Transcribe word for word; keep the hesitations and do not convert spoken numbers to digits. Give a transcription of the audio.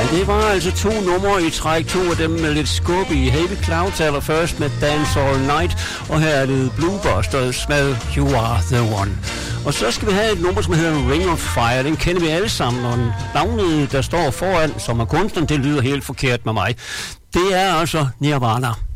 det var altså to numre i træk, to af dem med lidt skub i. Heavy Clouds allerførst med Dance All Night, og her er det Bluebusters med You Are The One. Og så skal vi have et nummer, som hedder Ring of Fire. Den kender vi alle sammen, og navnet, der står foran, som er kunstneren, det lyder helt forkert med mig. Det er altså Nirvana.